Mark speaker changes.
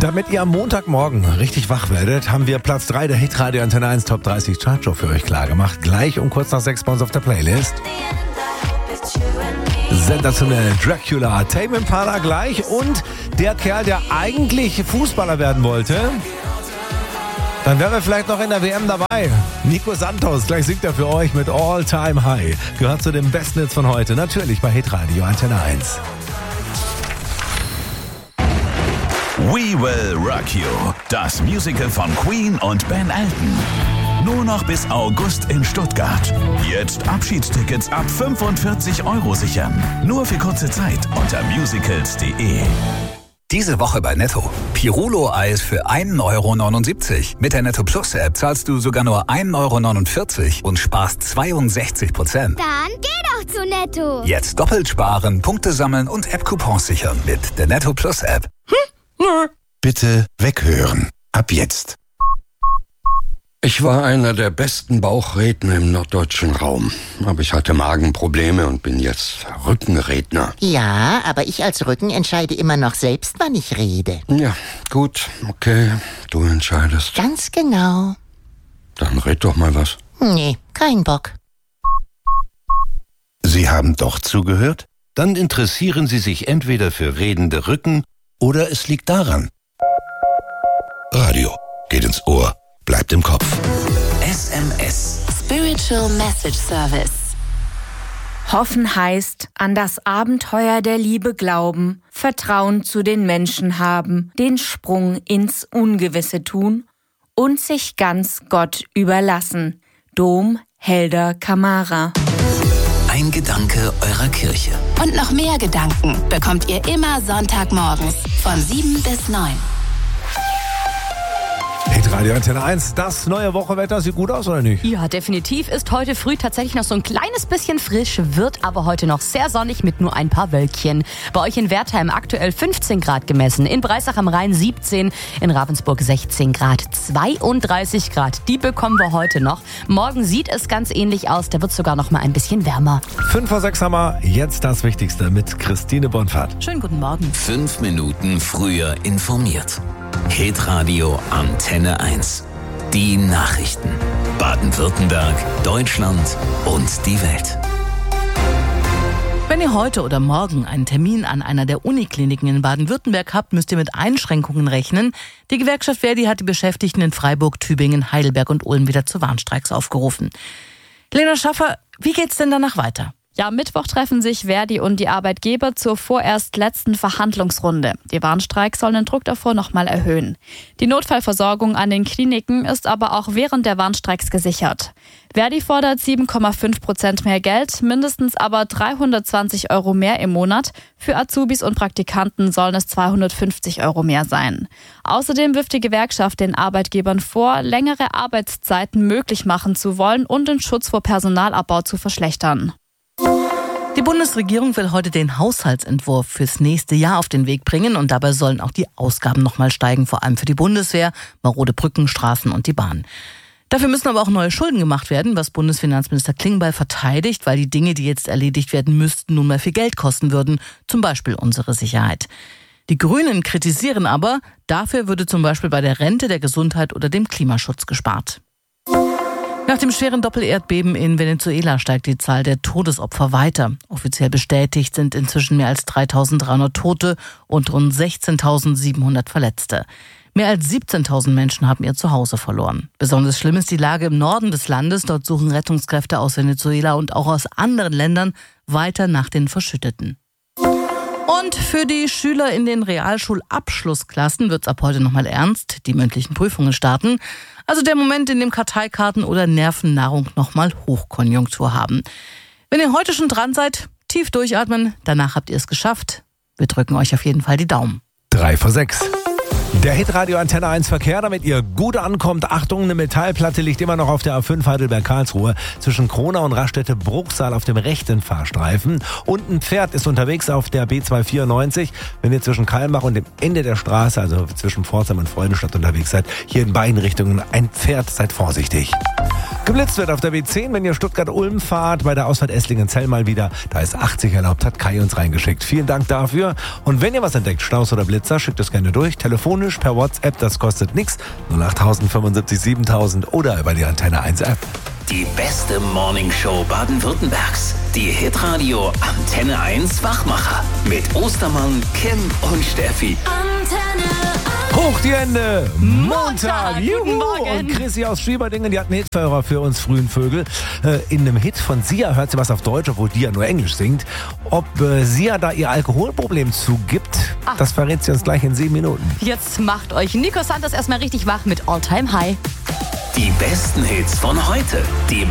Speaker 1: Damit ihr am Montagmorgen richtig wach werdet, haben wir Platz 3 der Hitradio Antenne 1 Top 30 Chartshow für euch klargemacht. Gleich um kurz nach 6 bei uns auf der Playlist. Sensationell Dracula, Tame Impala gleich und der Kerl, der eigentlich Fußballer werden wollte. Dann wären wir vielleicht noch in der WM dabei. Nico Santos, gleich singt er für euch mit All Time High. Gehört zu den besten Hits von heute, natürlich bei Hitradio Antenne 1.
Speaker 2: We Will Rock You, das Musical von Queen und Ben Elton. Nur noch bis August in Stuttgart. Jetzt Abschiedstickets ab 45 € sichern. Nur für kurze Zeit unter musicals.de.
Speaker 3: Diese Woche bei Netto. Pirulo-Eis für 1,79 €. Mit der Netto Plus App zahlst du sogar nur 1,49 € und sparst 62%.
Speaker 4: Dann geh doch zu Netto.
Speaker 3: Jetzt doppelt sparen, Punkte sammeln und App-Coupons sichern mit der Netto Plus App.
Speaker 5: Bitte weghören. Ab jetzt.
Speaker 6: Ich war einer der besten Bauchredner im norddeutschen Raum. Aber ich hatte Magenprobleme und bin jetzt Rückenredner.
Speaker 7: Ja, aber ich als Rücken entscheide immer noch selbst, wann ich rede.
Speaker 6: Ja, gut, okay, du entscheidest.
Speaker 7: Ganz genau.
Speaker 6: Dann red doch mal was.
Speaker 7: Nee, kein Bock.
Speaker 5: Sie haben doch zugehört? Dann interessieren Sie sich entweder für redende Rücken oder es liegt daran. Radio geht ins Ohr, bleibt im Kopf.
Speaker 8: SMS. Spiritual Message Service.
Speaker 9: Hoffen heißt, an das Abenteuer der Liebe glauben, Vertrauen zu den Menschen haben, den Sprung ins Ungewisse tun und sich ganz Gott überlassen. Dom Helder Kamara.
Speaker 8: Ein Gedanke eurer Kirche. Und noch mehr Gedanken bekommt ihr immer Sonntagmorgens von 7 bis 9.
Speaker 1: Hitradio Antenne 1, das neue Wochewetter sieht gut aus, oder nicht?
Speaker 10: Ja, definitiv. Ist heute früh tatsächlich noch so ein kleines bisschen frisch, wird aber heute noch sehr sonnig mit nur ein paar Wölkchen. Bei euch in Wertheim aktuell 15 Grad gemessen, in Breisach am Rhein 17, in Ravensburg 16 Grad, 32 Grad. Die bekommen wir heute noch. Morgen sieht es ganz ähnlich aus, da wird es sogar noch mal ein bisschen wärmer.
Speaker 1: 5 vor 6 haben wir jetzt das Wichtigste mit Christine Bonfahrt.
Speaker 10: Schönen guten Morgen.
Speaker 2: 5 Minuten früher informiert. Hitradio Antenne 1. Die Nachrichten. Baden-Württemberg, Deutschland und die Welt.
Speaker 11: Wenn ihr heute oder morgen einen Termin an einer der Unikliniken in Baden-Württemberg habt, müsst ihr mit Einschränkungen rechnen. Die Gewerkschaft Verdi hat die Beschäftigten in Freiburg, Tübingen, Heidelberg und Ulm wieder zu Warnstreiks aufgerufen. Lena Schaffer, wie geht's denn danach weiter?
Speaker 12: Ja, am Mittwoch treffen sich Verdi und die Arbeitgeber zur vorerst letzten Verhandlungsrunde. Die Warnstreiks sollen den Druck davor nochmal erhöhen. Die Notfallversorgung an den Kliniken ist aber auch während der Warnstreiks gesichert. Verdi fordert 7,5% mehr Geld, mindestens aber 320 € mehr im Monat. Für Azubis und Praktikanten sollen es 250 € mehr sein. Außerdem wirft die Gewerkschaft den Arbeitgebern vor, längere Arbeitszeiten möglich machen zu wollen und den Schutz vor Personalabbau zu verschlechtern.
Speaker 11: Die Bundesregierung will heute den Haushaltsentwurf fürs nächste Jahr auf den Weg bringen und dabei sollen auch die Ausgaben nochmal steigen, vor allem für die Bundeswehr, marode Brücken, Straßen und die Bahn. Dafür müssen aber auch neue Schulden gemacht werden, was Bundesfinanzminister Klingbeil verteidigt, weil die Dinge, die jetzt erledigt werden müssten, nun mal viel Geld kosten würden, zum Beispiel unsere Sicherheit. Die Grünen kritisieren aber, dafür würde zum Beispiel bei der Rente, der Gesundheit oder dem Klimaschutz gespart. Nach dem schweren Doppelerdbeben in Venezuela steigt die Zahl der Todesopfer weiter. Offiziell bestätigt sind inzwischen mehr als 3.300 Tote und rund 16.700 Verletzte. Mehr als 17.000 Menschen haben ihr Zuhause verloren. Besonders schlimm ist die Lage im Norden des Landes. Dort suchen Rettungskräfte aus Venezuela und auch aus anderen Ländern weiter nach den Verschütteten. Und für die Schüler in den Realschulabschlussklassen wird's ab heute nochmal ernst. Die mündlichen Prüfungen starten. Also der Moment, in dem Karteikarten oder Nervennahrung nochmal Hochkonjunktur haben. Wenn ihr heute schon dran seid, tief durchatmen. Danach habt ihr es geschafft. Wir drücken euch auf jeden Fall die Daumen.
Speaker 1: 3 vor 6. Der Hitradio Antenne 1 Verkehr, damit ihr gut ankommt. Achtung, eine Metallplatte liegt immer noch auf der A5 Heidelberg-Karlsruhe zwischen Kronau und Raststätte-Bruchsal auf dem rechten Fahrstreifen. Und ein Pferd ist unterwegs auf der B294. Wenn ihr zwischen Kalmbach und dem Ende der Straße, also zwischen Pforzheim und Freudenstadt unterwegs seid, hier in beiden Richtungen ein Pferd, seid vorsichtig. Geblitzt wird auf der B10, wenn ihr Stuttgart-Ulm fahrt, bei der Ausfahrt Esslingen-Zell mal wieder. Da ist 80 erlaubt, hat Kai uns reingeschickt. Vielen Dank dafür. Und wenn ihr was entdeckt, Staus oder Blitzer, schickt es gerne durch. Telefonisch, per WhatsApp, das kostet nichts. 08000 75 7000 oder über die Antenne 1 App.
Speaker 13: Die beste Morningshow Baden-Württembergs. Die Hitradio Antenne 1 Wachmacher. Mit Ostermann, Kim und Steffi.
Speaker 4: Antenne 1.
Speaker 1: Hoch die Hände! Montag!
Speaker 10: Guten Morgen!
Speaker 1: Und Chrissy aus Schwieberdingen, die hat einen Hitführer für uns frühen Vögel. In einem Hit von Sia hört sie was auf Deutsch, obwohl die ja nur Englisch singt. Ob Sia da ihr Alkoholproblem zugibt, das verrät sie uns gleich in 7 Minuten.
Speaker 10: Jetzt macht euch Nico Santos erstmal richtig wach mit All Time High.
Speaker 13: Die besten Hits von heute. Die